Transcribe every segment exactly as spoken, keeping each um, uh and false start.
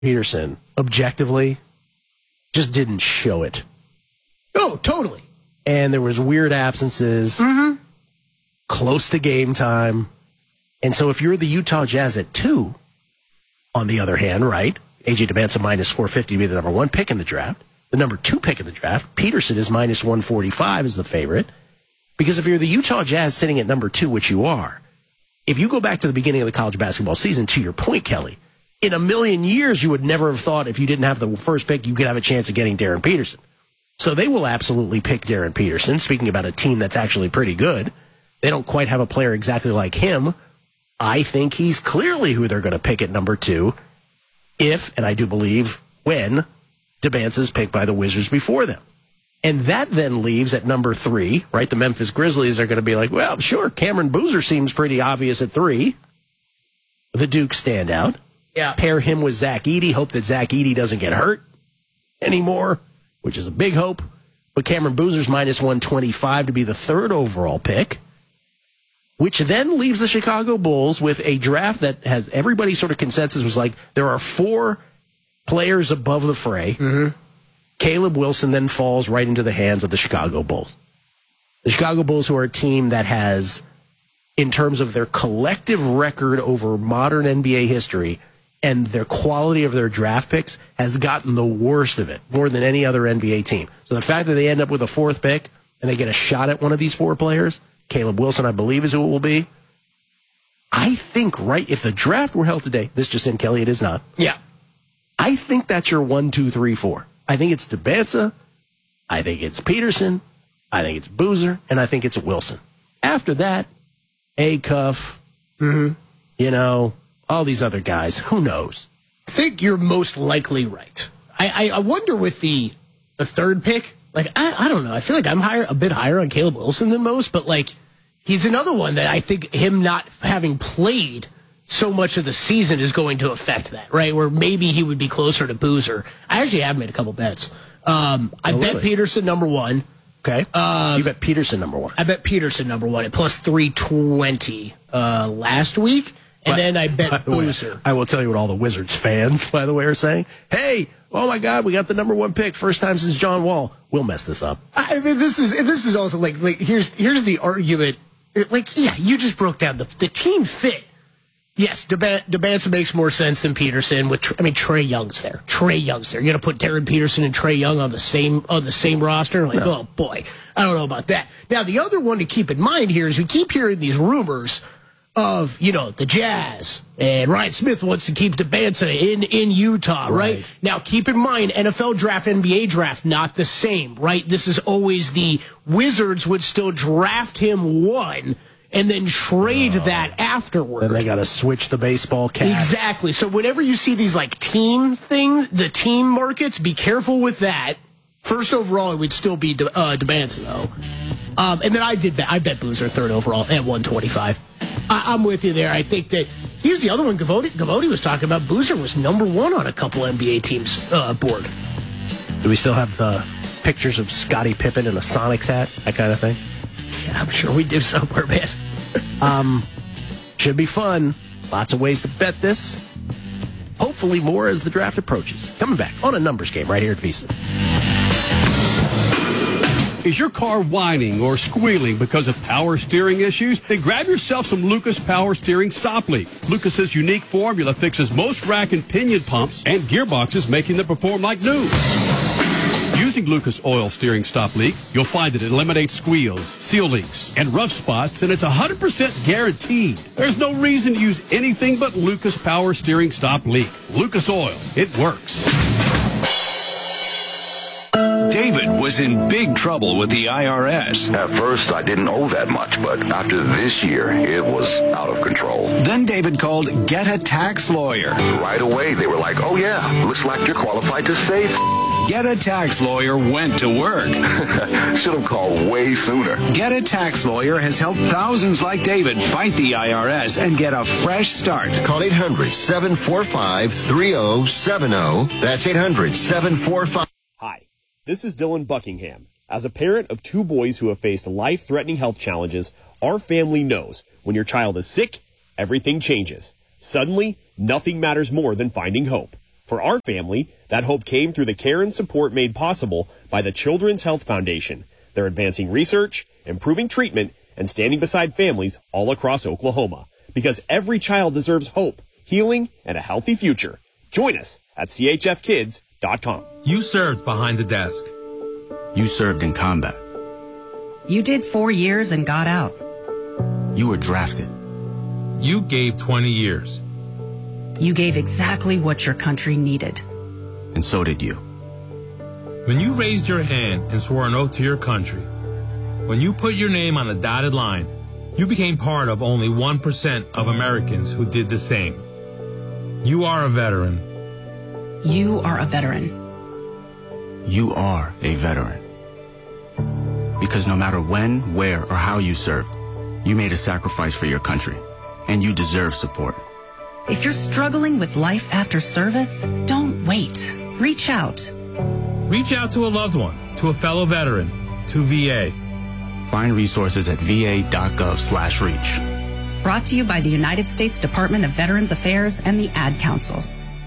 Peterson, objectively, just didn't show it. Oh, totally. And there was weird absences, mm-hmm. close to game time. And so if you're the Utah Jazz at two, on the other hand, right, A J Dybantsa minus four fifty to be the number one pick in the draft. The number two pick in the draft, Peterson, is minus one forty-five as the favorite. Because if you're the Utah Jazz sitting at number two, which you are, if you go back to the beginning of the college basketball season, to your point, Kelly, in a million years, you would never have thought if you didn't have the first pick, you could have a chance of getting Darren Peterson. So they will absolutely pick Darren Peterson. Speaking about a team that's actually pretty good, they don't quite have a player exactly like him. I think he's clearly who they're going to pick at number two if, and I do believe, when Dybantsa is picked by the Wizards before them. And that then leaves at number three, right? The Memphis Grizzlies are going to be like, well, sure, Cameron Boozer seems pretty obvious at three. The Duke standout. Yeah. Pair him with Zach Edey. Hope that Zach Edey doesn't get hurt anymore, which is a big hope. But Cameron Boozer's minus one twenty-five to be the third overall pick, which then leaves the Chicago Bulls with a draft that has everybody's sort of consensus was like there are four players above the fray. Mm-hmm. Caleb Wilson then falls right into the hands of the Chicago Bulls. The Chicago Bulls, who are a team that has, in terms of their collective record over modern N B A history and their quality of their draft picks, has gotten the worst of it more than any other N B A team. So the fact that they end up with a fourth pick and they get a shot at one of these four players, Caleb Wilson, I believe, is who it will be. I think, right, if the draft were held today, this just in, Kelly, it is not. Yeah. I think that's your one, two, three, four. I think it's Dybantsa, I think it's Peterson, I think it's Boozer, and I think it's Wilson. After that, Acuff, mm-hmm. you know, all these other guys, who knows? I think you're most likely right. I, I, I wonder with the the third pick, like, I, I don't know, I feel like I'm higher, a bit higher on Caleb Wilson than most, but, like, he's another one that I think him not having played so much of the season is going to affect that, right? Where maybe he would be closer to Boozer. I actually have made a couple bets. Um, I oh, bet really? Peterson number one. Okay. Um, you bet Peterson number one. I bet Peterson number one at plus three twenty uh, last week. And but, then I bet oh, Boozer. I will tell you what all the Wizards fans, by the way, are saying. Hey, oh my God, we got the number one pick. First time since John Wall. We'll mess this up. I mean, this is this is also like, like here's here's the argument. Like, yeah, you just broke down the the team fit. Yes, Dybantsa makes more sense than Peterson. With I mean, Trae Young's there. Trae Young's there. You're gonna put Darren Peterson and Trae Young on the same on the same roster? Like, no. Oh boy, I don't know about that. Now, the other one to keep in mind here is we keep hearing these rumors of, you know, the Jazz and Ryan Smith wants to keep Dybantsa in in Utah, right? right? Now, keep in mind, N F L draft, N B A draft, not the same, right? This is always the Wizards would still draft him one. And then trade oh. that afterward. Then they got to switch the baseball caps. Exactly. So whenever you see these like team things, the team markets, be careful with that. First overall, it would still be De, uh, Dybantsa, though. Um, and then I did bet. I bet Boozer third overall at one twenty-five. I, I'm with you there. I think that here's the other one. Gavoti, Gavoti was talking about. Boozer was number one on a couple N B A teams' uh, board. Do we still have uh, pictures of Scottie Pippen in a Sonics hat, that kind of thing? Yeah, I'm sure we do somewhere, man. um, should be fun. Lots of ways to bet this. Hopefully more as the draft approaches. Coming back on a numbers game right here at VSiN. Is your car whining or squealing because of power steering issues? Then grab yourself some Lucas Power Steering Stop Leak. Lucas's unique formula fixes most rack and pinion pumps and gearboxes, making them perform like new. Using Lucas Oil Steering Stop Leak, you'll find that it eliminates squeals, seal leaks, and rough spots, and it's one hundred percent guaranteed. There's no reason to use anything but Lucas Power Steering Stop Leak. Lucas Oil, it works. David was in big trouble with the I R S. At first, I didn't owe that much, but after this year, it was out of control. Then David called Get a Tax Lawyer. Right away, they were like, oh yeah, looks like you're qualified to save. Get a Tax Lawyer went to work. Should have called way sooner. Get a Tax Lawyer has helped thousands like David fight the I R S and get a fresh start. Call eight hundred, seven four five, three oh seven oh. That's eight hundred, seven four five. Hi, this is Dylan Buckingham. As a parent of two boys who have faced life-threatening health challenges, our family knows when your child is sick, everything changes. Suddenly, nothing matters more than finding hope. For our family, that hope came through the care and support made possible by the Children's Health Foundation. They're advancing research, improving treatment, and standing beside families all across Oklahoma. Because every child deserves hope, healing, and a healthy future. Join us at C H F kids dot com. You served behind the desk. You served in combat. You did four years and got out. You were drafted. You gave twenty years. You gave exactly what your country needed. And so did you. When you raised your hand and swore an oath to your country, when you put your name on a dotted line, you became part of only one percent of Americans who did the same. You are a veteran. You are a veteran. You are a veteran. Because no matter when, where, or how you served, you made a sacrifice for your country, and you deserve support. If you're struggling with life after service, don't wait. Reach out. Reach out to a loved one, to a fellow veteran, to V A. Find resources at V A dot gov slash reach. Brought to you by the United States Department of Veterans Affairs and the Ad Council.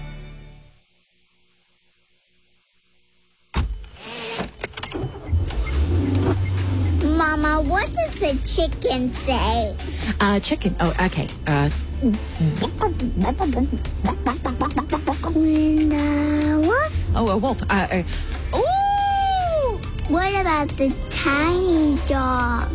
Mama, what does the chicken say? Uh, chicken. Oh, okay. Uh, when the wolf? Oh, a wolf. Uh, uh, ooh! What about the tiny dog?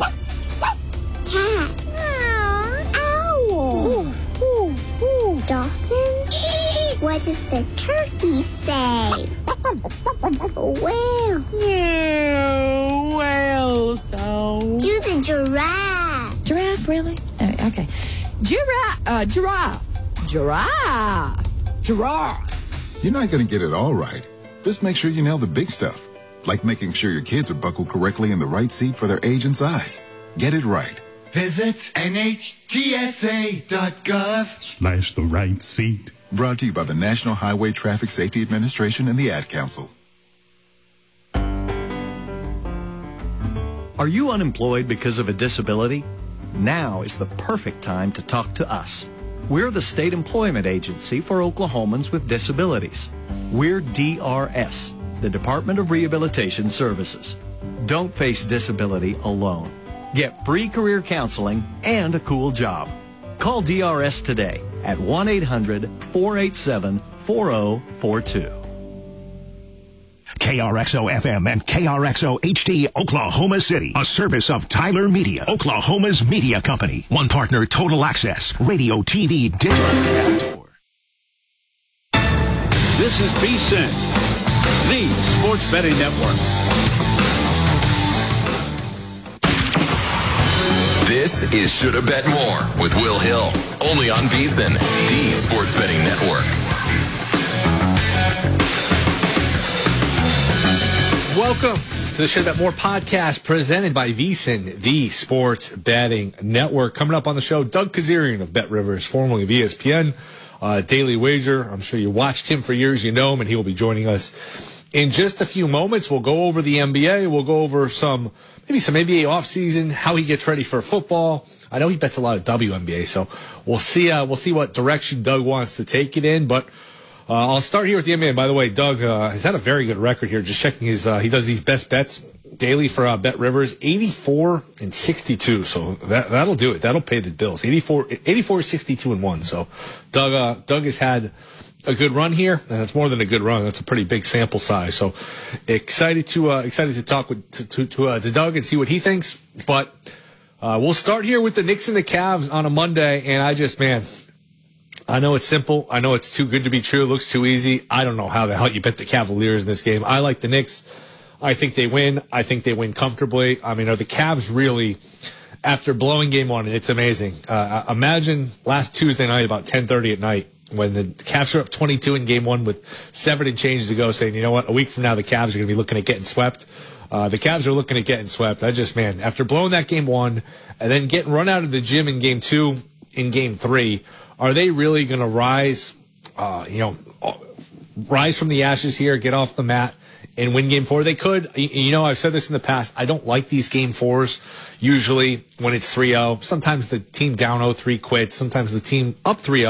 Cat? Owl? Ooh, ooh, ooh. Dolphin? What does the turkey say? Whale? Yeah, whale sound. Do the giraffe. Giraffe, really? Uh, okay. Giraffe. Uh, giraffe. Giraffe. Giraffe. You're not going to get it all right. Just make sure you nail the big stuff, like making sure your kids are buckled correctly in the right seat for their age and size. Get it right. Visit N H T S A dot gov slash the right seat. Brought to you by the National Highway Traffic Safety Administration and the Ad Council. Are you unemployed because of a disability? Now is the perfect time to talk to us. We're the state employment agency for Oklahomans with disabilities. We're D R S, the Department of Rehabilitation Services. Don't face disability alone. Get free career counseling and a cool job. Call D R S today at one eight hundred, four eight seven, four zero four two. K R X O F M and K R X O H D Oklahoma City, a service of Tyler Media, Oklahoma's media company. One partner, Total Access, radio, T V, digital, and outdoor. This is V S I N, the Sports Betting Network. This is Shoulda Bet More with Will Hill, only on V S I N, the Sports Betting Network. Welcome to the Shoulda Bet More podcast presented by V S I N, the Sports Betting Network. Coming up on the show, Doug Kazarian of Bet Rivers, formerly of E S P N, uh, Daily Wager. I'm sure you watched him for years, you know him, and he will be joining us in just a few moments. We'll go over the N B A. We'll go over some, maybe some N B A offseason, how he gets ready for football. I know he bets a lot of W N B A, so we'll see. Uh, we'll see what direction Doug wants to take it in. But uh, I'll start here with the N B A. By the way, Doug uh, has had a very good record here. Just checking his, uh, he does these best bets daily for uh, Bet Rivers, eighty-four and sixty-two. So that that'll do it. That'll pay the bills. eighty-four, eighty-four, sixty-two and one. So Doug, uh, Doug has had a good run here, and it's more than a good run. That's a pretty big sample size. So excited to uh, excited to talk with to to, to, uh, to Doug and see what he thinks. But uh, we'll start here with the Knicks and the Cavs on a Monday. And I just, man, I know it's simple. I know it's too good to be true. It looks too easy. I don't know how the hell you bet the Cavaliers in this game. I like the Knicks. I think they win. I think they win comfortably. I mean, are the Cavs really, after blowing game one, it's amazing. Uh, imagine last Tuesday night about ten thirty at night, when the Cavs are up twenty-two in game one with seven and change to go, saying, you know what, a week from now the Cavs are going to be looking at getting swept. Uh, the Cavs are looking at getting swept. I just, man, after blowing that game one and then getting run out of the gym in game two, in game three, are they really going to rise, uh, you know, rise from the ashes here, get off the mat, and win game four? They could. You know, I've said this in the past. I don't like these game fours usually when it's three oh. Sometimes the team down oh three quits. Sometimes the team up three oh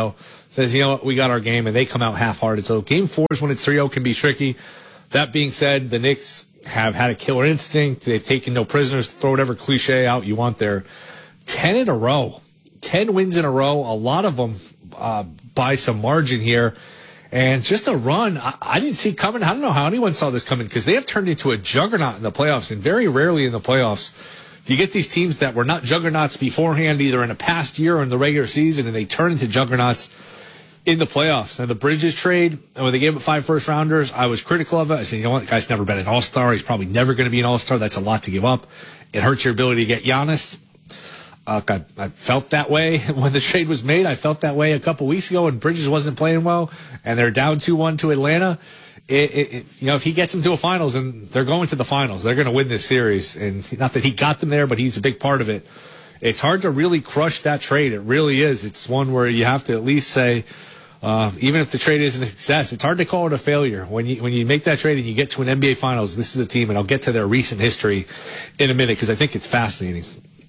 says, you know what, we got our game, and they come out half-hearted. So game fours when it's three oh can be tricky. That being said, the Knicks have had a killer instinct. They've taken no prisoners. Throw whatever cliche out you want there. Ten in a row. Ten wins in a row. A lot of them uh, by some margin here. And just a run I, I didn't see coming. I don't know how anyone saw this coming because they have turned into a juggernaut in the playoffs, and very rarely in the playoffs do you get these teams that were not juggernauts beforehand, either in a past year or in the regular season, and they turn into juggernauts in the playoffs. Now, the Bridges trade, when they gave up five first-rounders, I was critical of it. I said, you know what, the guy's never been an all-star. He's probably never going to be an all-star. That's a lot to give up. It hurts your ability to get Giannis. Uh, I, I felt that way when the trade was made. I felt that way a couple weeks ago when Bridges wasn't playing well, and they're down two one to Atlanta. It, it, it, you know, if he gets them to a finals, and they're going to the finals, they're going to win this series. And not that he got them there, but he's a big part of it. It's hard to really crush that trade. It really is. It's one where you have to at least say, uh, even if the trade isn't a success, it's hard to call it a failure. When you when you make that trade and you get to an N B A Finals, this is a team, and I'll get to their recent history in a minute because I think it's fascinating.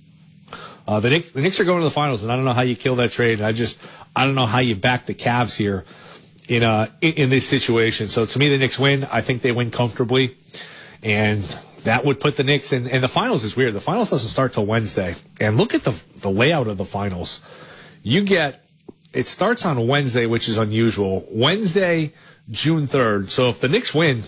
Uh, the Knicks, the Knicks are going to the finals, and I don't know how you kill that trade. I just, I don't know how you back the Cavs here in uh in, in this situation. So to me, the Knicks win. I think they win comfortably, and that would put the Knicks in. And the finals is weird. The finals doesn't start till Wednesday. And look at the the layout of the finals. You get, it starts on Wednesday, which is unusual. Wednesday, June third. So if the Knicks win,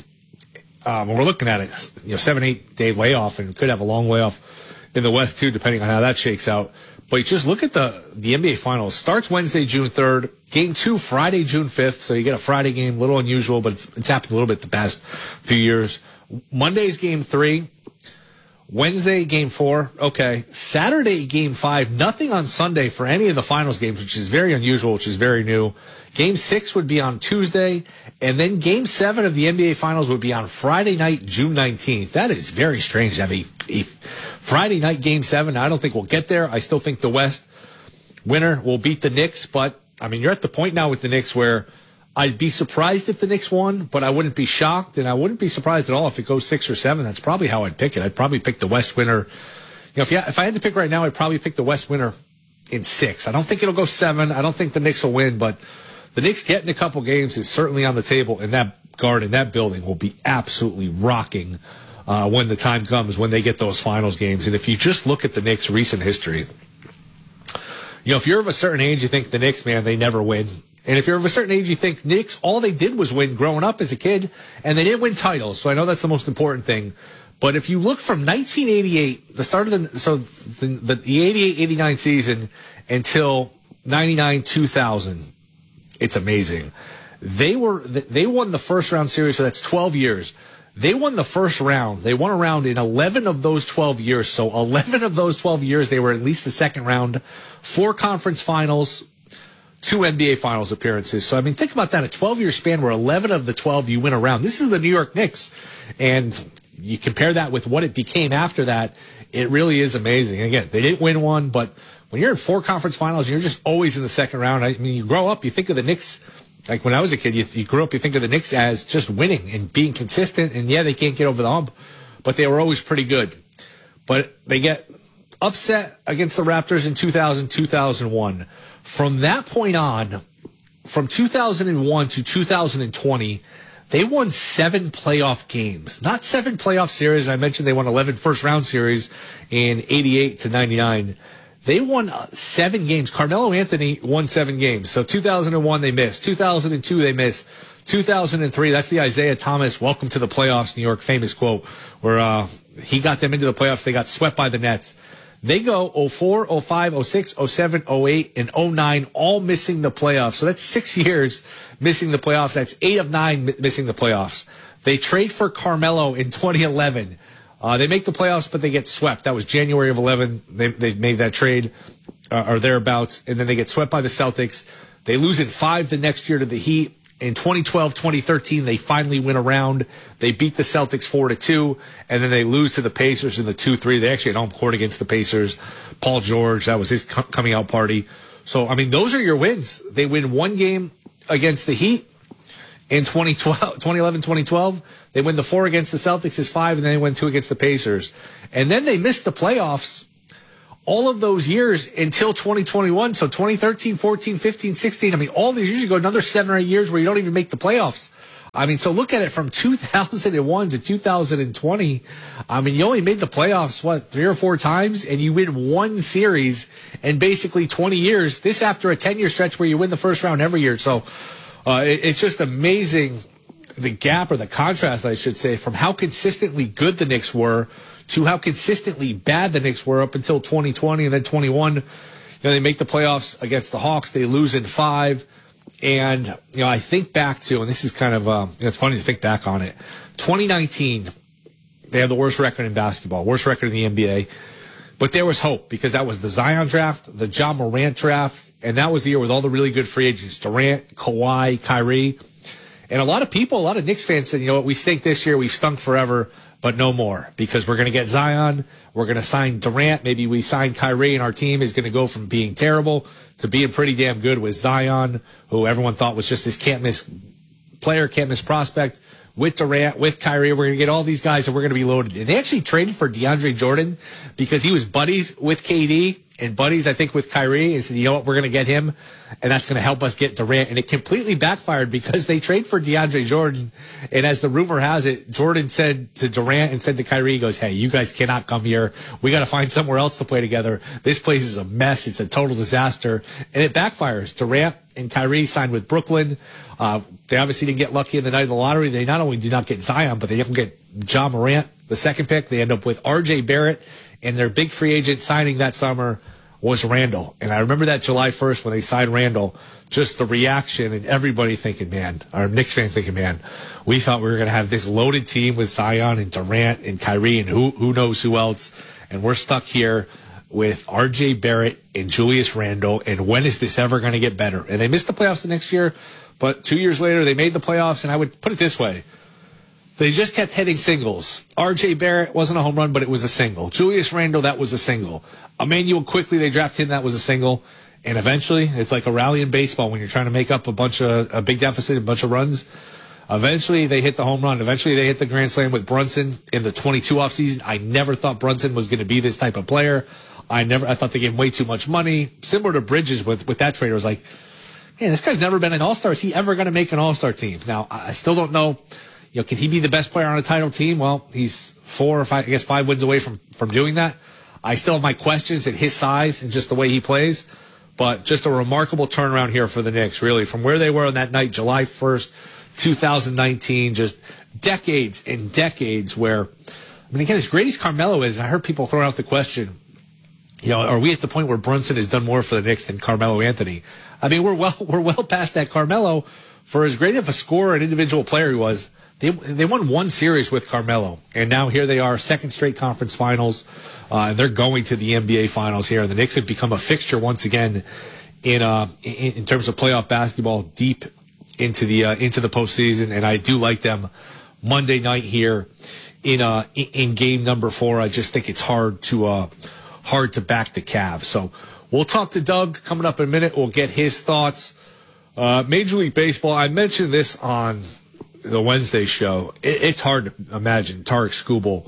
um, we're looking at it, you know, seven, eight day layoff, and could have a long layoff in the West too, depending on how that shakes out. But you just look at the, the N B A Finals. Starts Wednesday, June third. Game two, Friday, June fifth. So you get a Friday game, a little unusual, but it's, it's happened a little bit the past few years. Monday's game three. Wednesday, game four. Okay. Saturday, game five. Nothing on Sunday for any of the finals games, which is very unusual, which is very new. Game six would be on Tuesday. And then game seven of the N B A Finals would be on Friday night, June nineteenth. That is very strange to have a, a Friday night game seven. I don't think we'll get there. I still think the West winner will beat the Knicks. But, I mean, you're at the point now with the Knicks where I'd be surprised if the Knicks won, but I wouldn't be shocked. And I wouldn't be surprised at all if it goes six or seven. That's probably how I'd pick it. I'd probably pick the West winner. You know, if, you, if I had to pick right now, I'd probably pick the West winner in six. I don't think it'll go seven. I don't think the Knicks will win, but the Knicks getting a couple games is certainly on the table, and that Garden, that building will be absolutely rocking uh, when the time comes, when they get those finals games. And if you just look at the Knicks' recent history, you know, if you're of a certain age, you think the Knicks, man, they never win. And if you're of a certain age, you think Knicks, all they did was win growing up as a kid, and they didn't win titles. So I know that's the most important thing. But if you look from nineteen eighty-eight, the start of the, so the, the, the eighty-eight eighty-nine season until ninety-nine two thousand, it's amazing. They were they won the first round series, so that's twelve years. They won the first round. They won a round in eleven of those twelve years. So eleven of those twelve years, they were at least the second round. Four conference finals, two N B A Finals appearances. So, I mean, think about that. A twelve-year span where eleven of the twelve you win a round. This is the New York Knicks. And you compare that with what it became after that, it really is amazing. And again, they didn't win one, but when you're in four conference finals, you're just always in the second round. I mean, you grow up, you think of the Knicks, like when I was a kid, you, you grew up, you think of the Knicks as just winning and being consistent. And yeah, they can't get over the hump, but they were always pretty good. But they get upset against the Raptors in two thousand, two thousand one. From that point on, from two thousand one to two thousand twenty, they won seven playoff games. Not seven playoff series. I mentioned they won eleven first-round series in eighty-eight to ninety-nine. They won seven games. Carmelo Anthony won seven games. So two thousand one, they missed. two thousand two, they missed. two thousand three, that's the Isaiah Thomas, welcome to the playoffs, New York famous quote, where uh, he got them into the playoffs. They got swept by the Nets. They go oh four, oh five, oh six, oh seven, oh eight, and oh nine, all missing the playoffs. So that's six years missing the playoffs. That's eight of nine mi- missing the playoffs. They trade for Carmelo in twenty eleven. Uh, they make the playoffs, but they get swept. That was January of eleven. They, they made that trade, uh, or thereabouts, and then they get swept by the Celtics. They lose in five the next year to the Heat. In twenty twelve, twenty thirteen, they finally win a round. They beat the Celtics four to two, and then they lose to the Pacers in the two three. They actually had home court against the Pacers. Paul George, that was his co- coming out party. So, I mean, those are your wins. They win one game against the Heat in twenty twelve, twenty eleven, twenty twelve. They win the four against the Celtics is five, and then they win two against the Pacers. And then they missed the playoffs all of those years until twenty twenty-one. So twenty thirteen, fourteen, fifteen, sixteen. I mean, all these years, you go another seven or eight years where you don't even make the playoffs. I mean, so look at it from two thousand one to two thousand twenty. I mean, you only made the playoffs, what, three or four times, and you win one series in basically twenty years. This after a ten-year stretch where you win the first round every year. So uh, it, it's just amazing, the gap or the contrast, I should say, from how consistently good the Knicks were to how consistently bad the Knicks were up until twenty twenty and then twenty-one. You know, they make the playoffs against the Hawks. They lose in five. And, you know, I think back to, and this is kind of, um, you know, it's funny to think back on it. twenty nineteen, they had the worst record in basketball, worst record in the N B A. But there was hope because that was the Zion draft, the Ja Morant draft, and that was the year with all the really good free agents, Durant, Kawhi, Kyrie. And a lot of people, a lot of Knicks fans said, you know what, we stink this year, we've stunk forever, but no more because we're going to get Zion, we're going to sign Durant, maybe we sign Kyrie, and our team is going to go from being terrible to being pretty damn good with Zion, who everyone thought was just this can't-miss player, can't-miss prospect. With Durant, with Kyrie, we're going to get all these guys and we're going to be loaded. And they actually traded for DeAndre Jordan because he was buddies with K D and buddies, I think, with Kyrie, and said, you know what, we're going to get him, and that's going to help us get Durant. And it completely backfired because they trade for DeAndre Jordan, and as the rumor has it, Jordan said to Durant and said to Kyrie, he goes, hey, you guys cannot come here. We got to find somewhere else to play together. This place is a mess. It's a total disaster. And it backfires. Durant and Kyrie signed with Brooklyn. Uh, they obviously didn't get lucky in the night of the lottery. They not only do not get Zion, but they don't get Ja Morant, the second pick. They end up with R J Barrett, and their big free agent signing that summer was Randall. And I remember that July first when they signed Randall, just the reaction and everybody thinking, man, our Knicks fans thinking, man, we thought we were going to have this loaded team with Zion and Durant and Kyrie and who who knows who else. And we're stuck here with R J Barrett and Julius Randle. And when is this ever going to get better? And they missed the playoffs the next year, but two years later they made the playoffs. And I would put it this way. They just kept hitting singles. R J Barrett wasn't a home run, but it was a single. Julius Randle, that was a single. Emmanuel Quickly, they drafted him, that was a single. And eventually, it's like a rally in baseball when you're trying to make up a bunch of, a big deficit, a bunch of runs. Eventually, they hit the home run. Eventually, they hit the grand slam with Brunson in the twenty-two offseason. I never thought Brunson was going to be this type of player. I never, I thought they gave him way too much money. Similar to Bridges with, with that trade, I was like, man, this guy's never been an all-star. Is he ever going to make an all-star team? Now, I still don't know. You know, can he be the best player on a title team? Well, he's four or five, I guess five wins away from, from doing that. I still have my questions at his size and just the way he plays. But just a remarkable turnaround here for the Knicks, really, from where they were on that night, July first, two thousand nineteen, just decades and decades where, I mean, again, as great as Carmelo is, I heard people throwing out the question, you know, are we at the point where Brunson has done more for the Knicks than Carmelo Anthony? I mean, we're well, we're well past that. Carmelo, for as great of a scorer and individual player he was, They they won one series with Carmelo, and now here they are, second straight conference finals, uh, and they're going to the N B A finals here. And the Knicks have become a fixture once again in uh in, in terms of playoff basketball, deep into the uh, into the postseason. And I do like them Monday night here in uh in, in game number four. I just think it's hard to uh hard to back the Cavs. So we'll talk to Doug coming up in a minute. We'll get his thoughts. Uh, Major League Baseball. I mentioned this on the Wednesday show. It, it's hard to imagine Tarik Skubal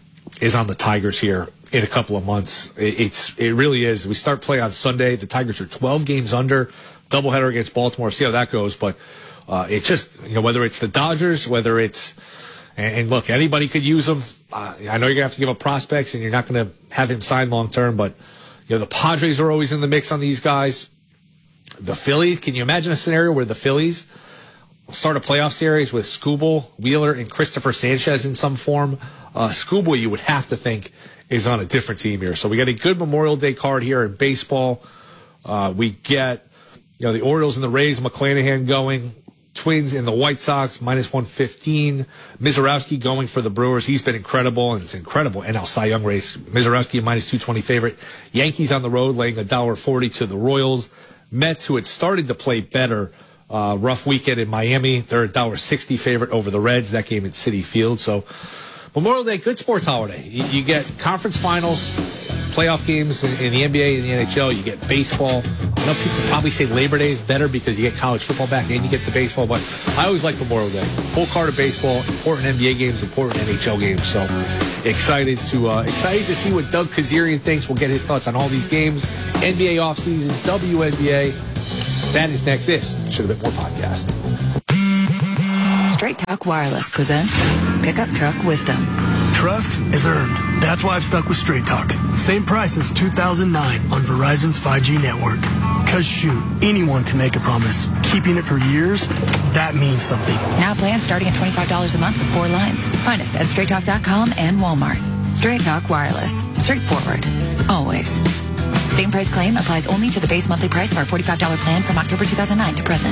is on the Tigers here in a couple of months. It, it's it really is. We start play on Sunday. The Tigers are twelve games under, doubleheader against Baltimore. See how that goes. But uh, it just, you know, whether it's the Dodgers, whether it's, and, and look, anybody could use them. Uh, I know you're gonna have to give up prospects, and you're not gonna have him sign long term. But you know, the Padres are always in the mix on these guys. The Phillies. Can you imagine a scenario where the Phillies start a playoff series with Skubal, Wheeler, and Christopher Sanchez in some form? Uh, Skubal, you would have to think, is on a different team here. So we got a good Memorial Day card here in baseball. Uh, we get, you know, the Orioles and the Rays, McClanahan going. Twins and the White Sox, minus one fifteen. Mizorowski going for the Brewers. He's been incredible, and it's incredible. N L Cy Young race. Mizorowski, minus two twenty favorite. Yankees on the road, laying one dollar forty to the Royals. Mets, who had started to play better, Uh, rough weekend in Miami. They're a one dollar sixty favorite over the Reds. That game at Citi Field. So Memorial Day, good sports holiday. You, you get conference finals, playoff games in, in the N B A and the N H L. You get baseball, I know people probably say Labor Day is better because you get college football back and you get the baseball, but I always like Memorial Day. Full card of baseball, important N B A games, important N H L games. So excited to uh, excited to see what Doug Kazarian thinks. We'll get his thoughts on all these games, N B A offseason, W N B A. That is next. This Should Have Been More podcast. Straight Talk Wireless presents Pickup Truck Wisdom. Trust is earned. That's why I've stuck with Straight Talk. Same price since two thousand nine on Verizon's five G network. Cause shoot, anyone can make a promise. Keeping it for years, that means something. Now plans starting at twenty-five dollars a month with four lines. Find us at straight talk dot com and Walmart. Straight Talk Wireless. Straightforward. Always. Same price claim applies only to the base monthly price of our forty-five dollars plan from October two thousand nine to present.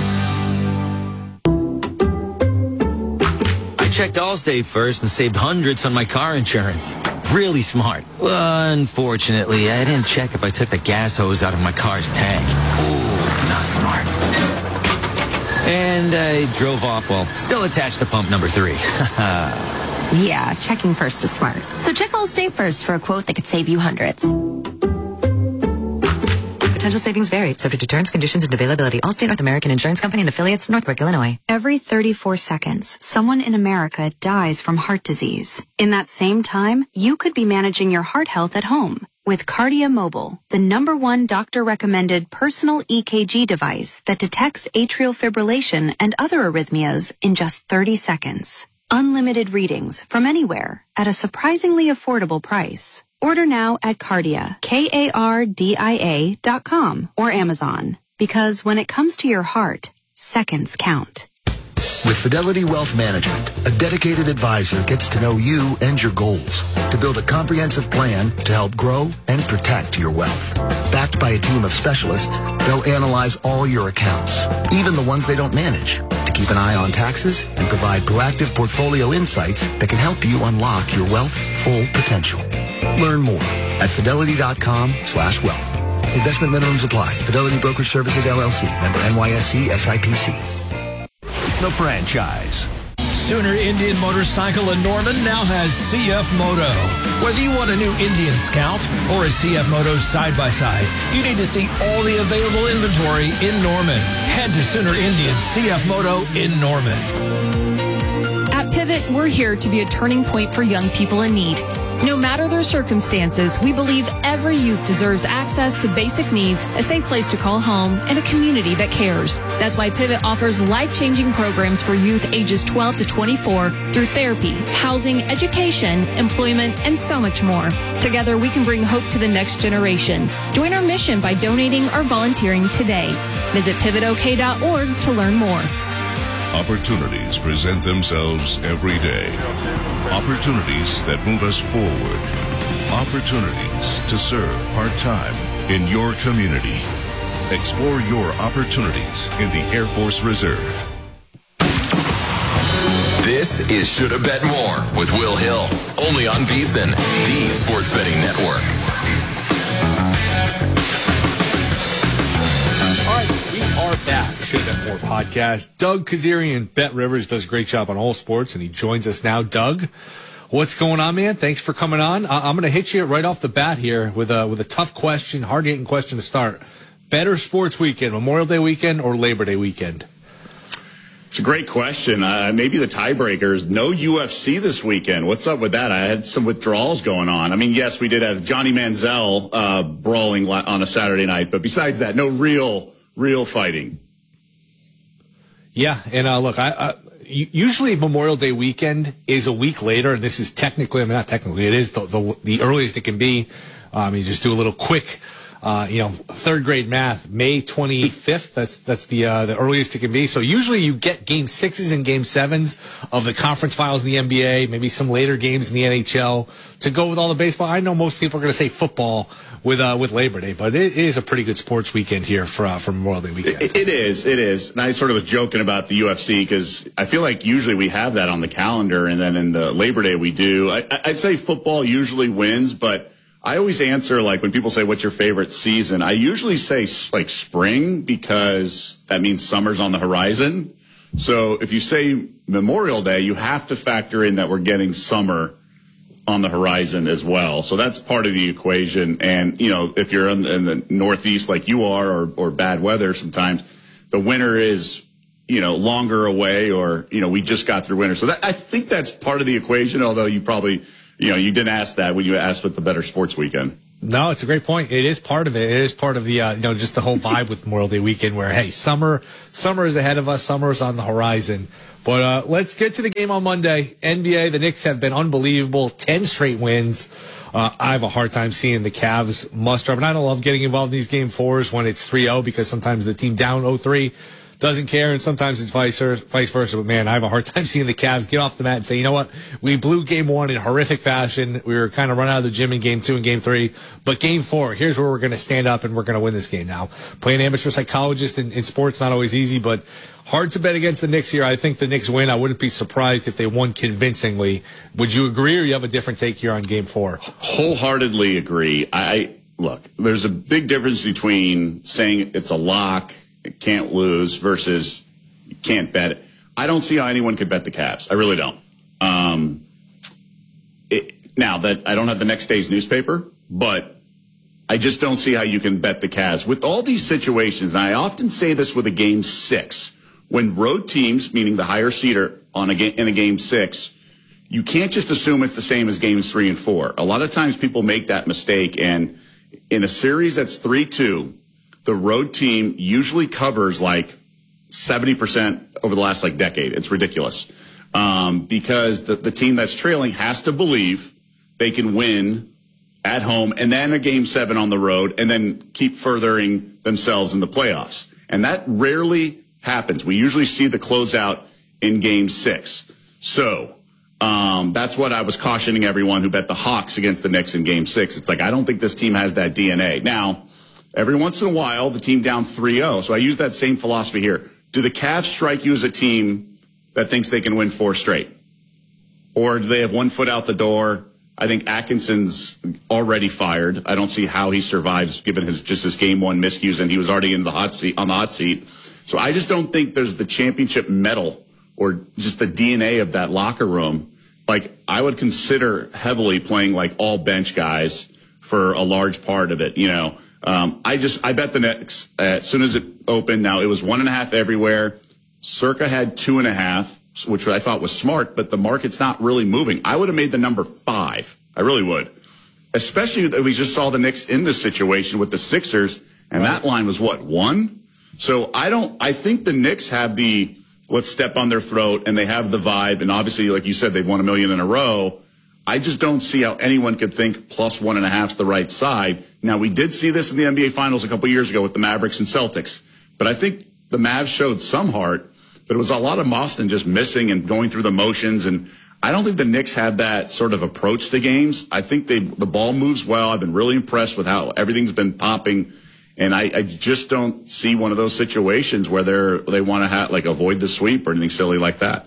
I checked Allstate first and saved hundreds on my car insurance. Really smart. Well, unfortunately, I didn't check if I took the gas hose out of my car's tank. Ooh, not smart. And I drove off while still attached to pump number three. Yeah, checking first is smart. So check Allstate first for a quote that could save you hundreds. Potential savings vary, subject to terms, conditions, and availability. Allstate North American Insurance Company and affiliates, Northbrook, Illinois. Every thirty-four seconds, someone in America dies from heart disease. In that same time, you could be managing your heart health at home with Cardia Mobile, the number one doctor-recommended personal E K G device that detects atrial fibrillation and other arrhythmias in just thirty seconds. Unlimited readings from anywhere at a surprisingly affordable price. Order now at Cardia, K A R D I A dot com or Amazon. Because when it comes to your heart, seconds count. With Fidelity Wealth Management, a dedicated advisor gets to know you and your goals to build a comprehensive plan to help grow and protect your wealth. Backed by a team of specialists, they'll analyze all your accounts, even the ones they don't manage, to keep an eye on taxes and provide proactive portfolio insights that can help you unlock your wealth's full potential. Learn more at fidelity dot com slash wealth. Investment minimums apply. Fidelity Brokerage Services, L L C. Member N Y S E S I P C. The franchise. Sooner Indian Motorcycle in Norman now has C F Moto. Whether you want a new Indian Scout or a C F Moto side-by-side, you need to see all the available inventory in Norman. Head to Sooner Indian C F Moto in Norman. At Pivot, we're here to be a turning point for young people in need. No matter their circumstances, we believe every youth deserves access to basic needs, a safe place to call home, and a community that cares. That's why Pivot offers life-changing programs for youth ages twelve to twenty-four through therapy, housing, education, employment, and so much more. Together, we can bring hope to the next generation. Join our mission by donating or volunteering today. Visit pivot o k dot org to learn more. Opportunities present themselves every day. Opportunities that move us forward. Opportunities to serve part-time in your community. Explore your opportunities in the Air Force Reserve. This is Shoulda Bet More with Will Hill. Only on VSiN, the sports betting network. All right, we are back. Shoulda Bet More podcast. Doug Kazarian, Bet Rivers, does a great job on all sports, and he joins us now. Doug, what's going on, man? Thanks for coming on. I- I'm going to hit you right off the bat here with a with a tough question, hard-hitting question to start. Better sports weekend, Memorial Day weekend or Labor Day weekend? It's a great question. Uh, maybe the tiebreakers. No U F C this weekend. What's up with that? I had some withdrawals going on. I mean, yes, we did have Johnny Manziel uh, brawling on a Saturday night, but besides that, no real, real fighting. Yeah, and uh, look, I, I usually Memorial Day weekend is a week later, and this is technically, I mean, not technically, it is the the, the earliest it can be. Um, you just do a little quick. Uh, you know, third grade math, May twenty-fifth. That's that's the uh, the earliest it can be. So usually you get game sixes and game sevens of the conference finals in the N B A, maybe some later games in the N H L to go with all the baseball. I know most people are going to say football with uh, with Labor Day, but it is a pretty good sports weekend here for uh, for Memorial Day weekend. It, it is, it is. And I sort of was joking about the U F C because I feel like usually we have that on the calendar, and then in the Labor Day we do. I, I'd say football usually wins, but I always answer, like, when people say, what's your favorite season? I usually say, like, spring because that means summer's on the horizon. So if you say Memorial Day, you have to factor in that we're getting summer on the horizon as well. So that's part of the equation. And, you know, if you're in the, in the Northeast like you are, or, or bad weather sometimes, the winter is, you know, longer away, or, you know, we just got through winter. So that, I think that's part of the equation, although you probably, you know, you didn't ask that when you asked what the better sports weekend. No, it's a great point. It is part of it. It is part of the, uh, you know, just the whole vibe with Memorial Day weekend where, hey, summer, summer is ahead of us. Summer is on the horizon. But uh, let's get to the game on Monday. N B A, the Knicks have been unbelievable. ten straight wins. Uh, I have a hard time seeing the Cavs muster up. And I don't love getting involved in these game fours when it's three oh, because sometimes the team down oh three doesn't care, and sometimes it's vice versa, vice versa. But, man, I have a hard time seeing the Cavs get off the mat and say, you know what, we blew game one in horrific fashion. We were kind of run out of the gym in game two and game three. But game four, here's where we're going to stand up and we're going to win this game now. Playing amateur psychologist in, in sports, not always easy, but hard to bet against the Knicks here. I think the Knicks win. I wouldn't be surprised if they won convincingly. Would you agree, or you have a different take here on game four? Wholeheartedly agree. I look, there's a big difference between saying it's a lock, it can't lose, versus you can't bet it. I don't see how anyone could bet the Cavs. I really don't. Um, it, now that I don't have the next day's newspaper, but I just don't see how you can bet the Cavs with all these situations. And I often say this with a game six, when road teams, meaning the higher seeder on a game, in a game six, you can't just assume it's the same as games three and four. A lot of times people make that mistake, and in a series that's three two, the road team usually covers like seventy percent over the last like decade. It's ridiculous. Um, because the, the team that's trailing has to believe they can win at home and then a game seven on the road and then keep furthering themselves in the playoffs. And that rarely happens. We usually see the closeout in game six. So um, that's what I was cautioning everyone who bet the Hawks against the Knicks in game six. It's like, I don't think this team has that D N A. Now, every once in a while, the team down three oh. So I use that same philosophy here. Do the Cavs strike you as a team that thinks they can win four straight? Or do they have one foot out the door? I think Atkinson's already fired. I don't see how he survives given his just his game one miscues, and he was already in the hot seat on the hot seat. So I just don't think there's the championship medal or just the D N A of that locker room. Like, I would consider heavily playing like all bench guys for a large part of it, you know. Um, I just, I bet the Knicks uh, as soon as it opened. Now, it was one and a half everywhere. Circa had two and a half, which I thought was smart, but the market's not really moving. I would have made the number five. I really would. Especially that we just saw the Knicks in this situation with the Sixers, and that line was what, one? So I don't, I think the Knicks have the, let's step on their throat, and they have the vibe, and obviously, like you said, they've won a million in a row. I just don't see how anyone could think plus one and a half's the right side. Now, we did see this in the N B A Finals a couple years ago with the Mavericks and Celtics, but I think the Mavs showed some heart, but it was a lot of Boston just missing and going through the motions, and I don't think the Knicks have that sort of approach to games. I think they the ball moves well. I've been really impressed with how everything's been popping, and I, I just don't see one of those situations where they're they want to ha- like avoid the sweep or anything silly like that.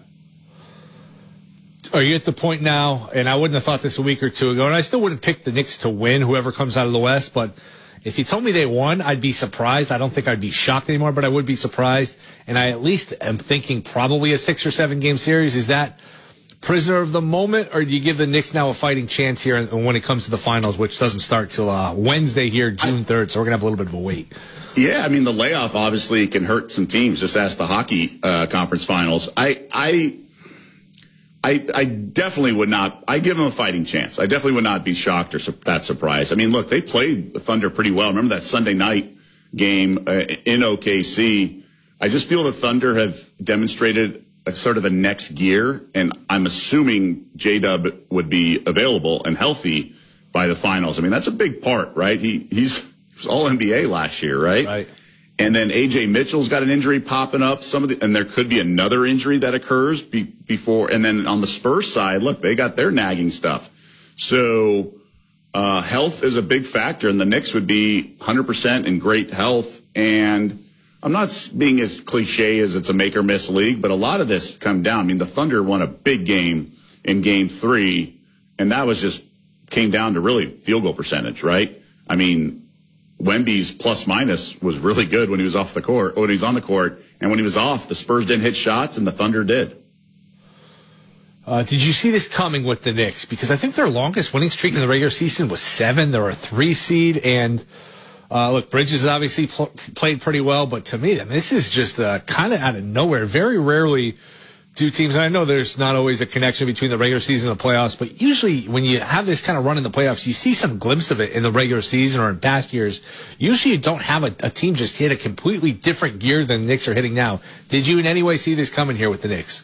Are you at the point now, and I wouldn't have thought this a week or two ago, and I still wouldn't pick the Knicks to win, whoever comes out of the West, but if you told me they won, I'd be surprised. I don't think I'd be shocked anymore, but I would be surprised, and I at least am thinking probably a six- or seven-game series. Is that prisoner of the moment, or do you give the Knicks now a fighting chance here when it comes to the finals, which doesn't start till uh, Wednesday here, June third, so we're going to have a little bit of a wait? Yeah, I mean, the layoff obviously can hurt some teams. Just ask the hockey uh, conference finals. I, I, I, I definitely would not. I give them a fighting chance. I definitely would not be shocked or su- that surprised. I mean, look, they played the Thunder pretty well. Remember that Sunday night game uh, in O K C? I just feel the Thunder have demonstrated a sort of a next gear, and I'm assuming J-Dub would be available and healthy by the finals. I mean, that's a big part, right? He he's all N B A last year, right? Right. And then A J Mitchell's got an injury popping up. Some of the, and there could be another injury that occurs be, before. And then on the Spurs side, look, they got their nagging stuff. So uh, health is a big factor, and the Knicks would be one hundred percent in great health. And I'm not being as cliche as it's a make or miss league, but a lot of this come down. I mean, the Thunder won a big game in game three, and that was just came down to really field goal percentage, right? I mean, Wemby's plus minus was really good when he was off the court, when he was on the court, and when he was off, the Spurs didn't hit shots and the Thunder did. Uh, did you see this coming with the Knicks? Because I think their longest winning streak in the regular season was seven. They're a three seed, and uh, look, Bridges obviously pl- played pretty well, but to me, I mean, this is just uh, kind of out of nowhere. Very rarely do teams, and I know there's not always a connection between the regular season and the playoffs, but usually when you have this kind of run in the playoffs, you see some glimpse of it in the regular season or in past years. Usually you don't have a, a team just hit a completely different gear than the Knicks are hitting now. Did you in any way see this coming here with the Knicks?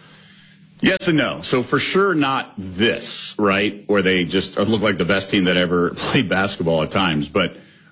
Yes and no. So for sure not this, right, where they just look like the best team that ever played basketball at times. But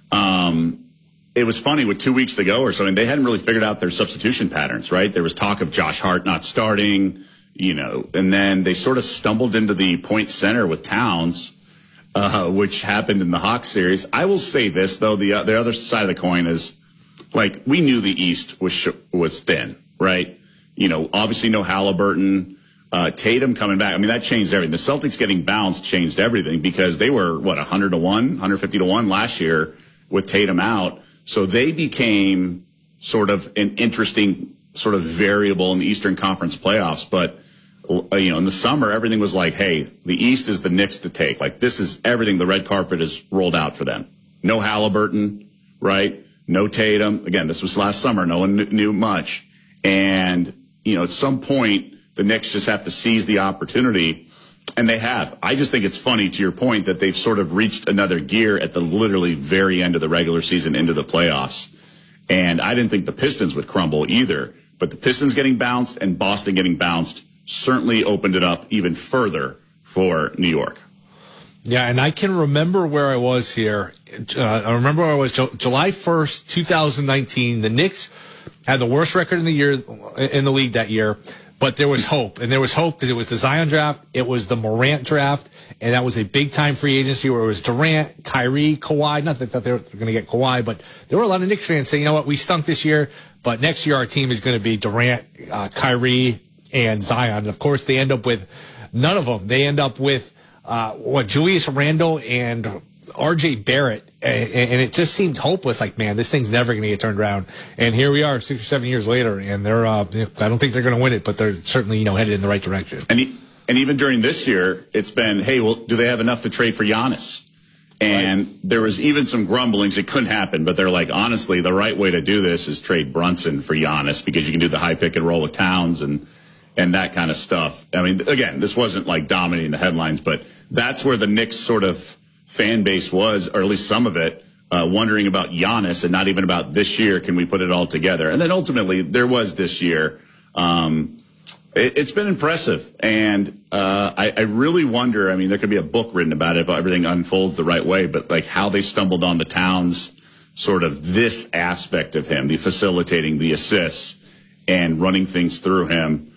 um, it was funny with two weeks to go or so, and they hadn't really figured out their substitution patterns, right? There was talk of Josh Hart not starting, you know, and then they sort of stumbled into the point center with Towns, uh, which happened in the Hawks series. I will say this, though, the, uh, the other side of the coin is, like, we knew the East was sh- was thin, right? You know, obviously no Halliburton. Uh, Tatum coming back, I mean, that changed everything. The Celtics getting bounced changed everything because they were, what, one hundred to one, one hundred fifty to one last year with Tatum out. So they became sort of an interesting sort of variable in the Eastern Conference playoffs. But, uh, you know, in the summer, everything was like, hey, the East is the Knicks to take. Like, this is everything. The red carpet is rolled out for them. No Halliburton, right? No Tatum. Again, this was last summer. No one knew much. And, you know, at some point, the Knicks just have to seize the opportunity, and they have. I just think it's funny, to your point, that they've sort of reached another gear at the literally very end of the regular season into the playoffs. And I didn't think the Pistons would crumble either, but the Pistons getting bounced and Boston getting bounced certainly opened it up even further for New York. Yeah, and I can remember where I was here. Uh, I remember where I was July first, twenty nineteen. The Knicks had the worst record in the year in the league that year. But there was hope, and there was hope because it was the Zion draft, it was the Morant draft, and that was a big-time free agency where it was Durant, Kyrie, Kawhi. Not that they were going to get Kawhi, but there were a lot of Knicks fans saying, you know what, we stunk this year, but next year our team is going to be Durant, uh, Kyrie, and Zion. And, of course, they end up with none of them. They end up with, uh, what, Julius Randle and R J Barrett, and, and it just seemed hopeless. Like, man, this thing's never going to get turned around. And here we are, six or seven years later, and they're. Uh, I don't think they're going to win it, but they're certainly, you know, headed in the right direction. And he, and even during this year, it's been, hey, well, do they have enough to trade for Giannis? And right. There was even some grumblings. It couldn't happen, but they're like, honestly, the right way to do this is trade Brunson for Giannis because you can do the high pick and roll with Towns and and that kind of stuff. I mean, again, this wasn't like dominating the headlines, but that's where the Knicks sort of fan base was, or at least some of it, uh, wondering about Giannis and not even about this year. Can we put it all together? And then ultimately there was this year. Um, it, it's been impressive. And uh, I, I really wonder, I mean, there could be a book written about it if everything unfolds the right way, but like how they stumbled on the Towns, sort of this aspect of him, the facilitating, the assists, and running things through him.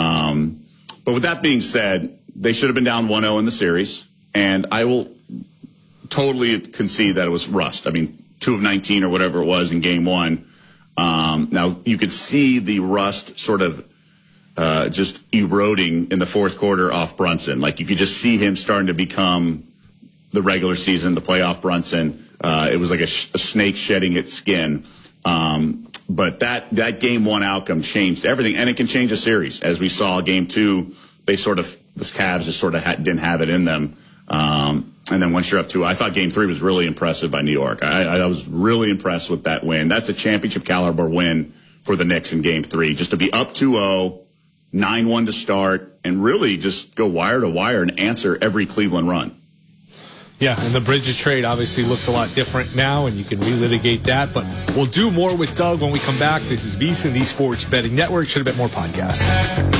Um, but with that being said, they should have been down one oh in the series. And I will totally concede that it was rust. I mean, two of nineteen or whatever it was in game one. Um, now, you could see the rust sort of uh, just eroding in the fourth quarter off Brunson. Like, you could just see him starting to become the regular season, the playoff Brunson. Uh, it was like a, sh- a snake shedding its skin. Um, but that, that game one outcome changed everything, and it can change a series. As we saw game two, they sort of, the Cavs just sort of ha- didn't have it in them. Um, And then once you're up two, I thought game three was really impressive by New York. I, I was really impressed with that win. That's a championship caliber win for the Knicks in game three. Just to be up two oh, nine one to start, and really just go wire to wire and answer every Cleveland run. Yeah, and the Bridges trade obviously looks a lot different now, and you can relitigate that. But we'll do more with Doug when we come back. This is VSiN, the Sports Betting Network. Should have been more podcasts.